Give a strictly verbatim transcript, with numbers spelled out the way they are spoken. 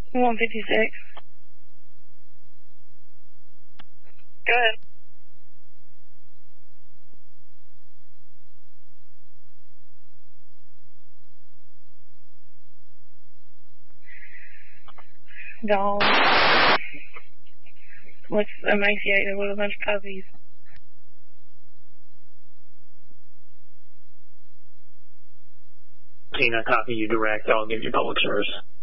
one fifty-six. Go ahead. Dog. Looks emaciated with a bunch of puppies. Tina, copy you direct. I'll give you public service.